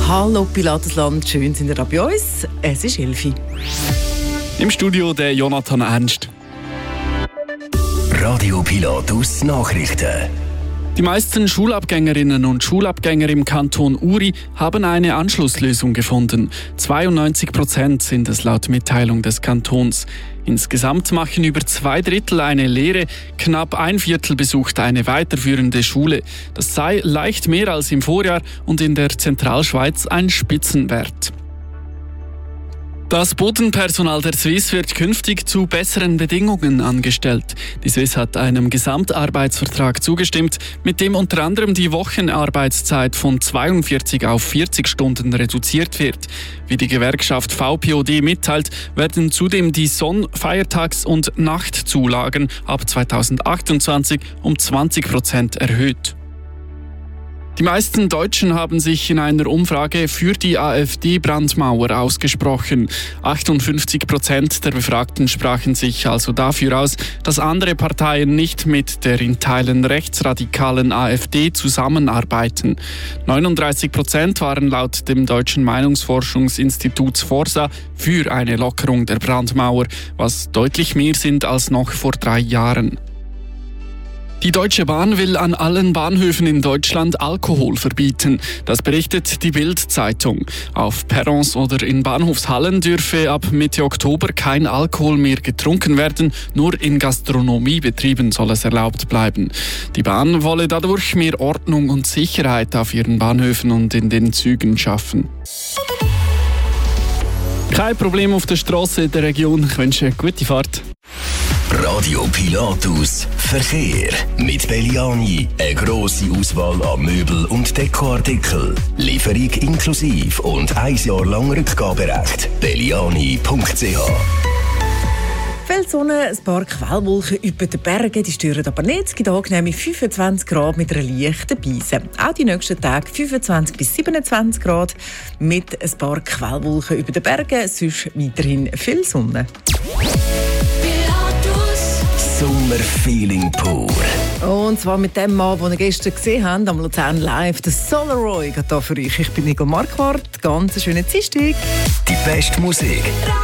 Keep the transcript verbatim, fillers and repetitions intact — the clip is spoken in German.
Hallo Pilatesland, schön sind ihr da bei uns. Es ist Elfi. Im Studio der Jonathan Ernst. Radio Pilatus Nachrichten. Die meisten Schulabgängerinnen und Schulabgänger im Kanton Uri haben eine Anschlusslösung gefunden. zweiundneunzig Prozent sind es laut Mitteilung des Kantons. Insgesamt machen über zwei Drittel eine Lehre, knapp ein Viertel besucht eine weiterführende Schule. Das sei leicht mehr als im Vorjahr und in der Zentralschweiz ein Spitzenwert. Das Bodenpersonal der Swiss wird künftig zu besseren Bedingungen angestellt. Die Swiss hat einem Gesamtarbeitsvertrag zugestimmt, mit dem unter anderem die Wochenarbeitszeit von zweiundvierzig auf vierzig Stunden reduziert wird. Wie die Gewerkschaft V P O D mitteilt, werden zudem die Sonn-, Feiertags- und Nachtzulagen ab zweitausendachtundzwanzig um zwanzig Prozent erhöht. Die meisten Deutschen haben sich in einer Umfrage für die AfD-Brandmauer ausgesprochen. achtundfünfzig Prozent der Befragten sprachen sich also dafür aus, dass andere Parteien nicht mit der in Teilen rechtsradikalen AfD zusammenarbeiten. neununddreißig Prozent waren laut dem deutschen Meinungsforschungsinstituts Forsa für eine Lockerung der Brandmauer, was deutlich mehr sind als noch vor drei Jahren. Die Deutsche Bahn will an allen Bahnhöfen in Deutschland Alkohol verbieten. Das berichtet die Bild-Zeitung. Auf Perrons oder in Bahnhofshallen dürfe ab Mitte Oktober kein Alkohol mehr getrunken werden, nur in Gastronomiebetrieben soll es erlaubt bleiben. Die Bahn wolle dadurch mehr Ordnung und Sicherheit auf ihren Bahnhöfen und in den Zügen schaffen. Kein Problem auf der Straße der Region. Ich wünsche eine gute Fahrt. Radio Pilatus Verkehr. Mit Belliani eine grosse Auswahl an Möbel- und Dekoartikeln. Lieferung inklusive und ein Jahr lang Rückgaberecht. belliani punkt c h. Viel Sonne, ein paar Quellwolken über den Bergen, die stören aber nicht. Es gibt angenehme fünfundzwanzig Grad mit einer leichten Brise. Auch die nächsten Tage fünfundzwanzig bis siebenundzwanzig Grad mit ein paar Quellwolken über den Bergen, sonst weiterhin viel Sonne. Sommerfeeling pur. Und zwar mit dem Mann, den wir gestern gesehen haben, am Luzern Live, der Solaroy, geht da für euch. Ich bin Nico Marquardt. Ganz schöne Dienstag. Die beste Musik.